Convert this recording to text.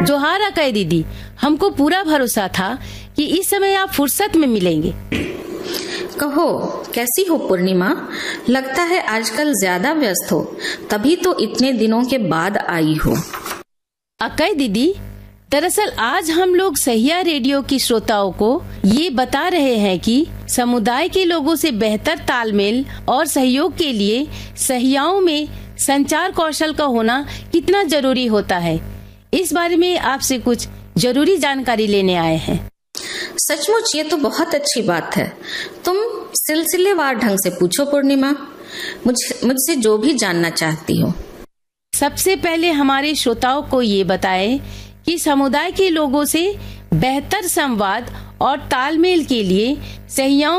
जोहार अकई दीदी, हमको पूरा भरोसा था कि इस समय आप फुर्सत में मिलेंगे। कहो, कैसी हो पूर्णिमा? लगता है आजकल ज्यादा व्यस्त हो, तभी तो इतने दिनों के बाद आई हो। अकई दीदी, दरअसल आज हम लोग सहिया रेडियो की श्रोताओं को ये बता रहे हैं कि समुदाय के लोगों से बेहतर तालमेल और सहयोग के लिए सहियाओं में संचार कौशल का होना कितना जरूरी होता है। इस बारे में आपसे कुछ जरूरी जानकारी लेने आए हैं। सचमुच ये तो बहुत अच्छी बात है। तुम सिलसिलेवार ढंग से पूछो पूर्णिमा, मुझसे जो भी जानना चाहती हो। सबसे पहले हमारे श्रोताओं को ये बताएं कि समुदाय के लोगों से बेहतर संवाद और तालमेल के लिए सहियाओं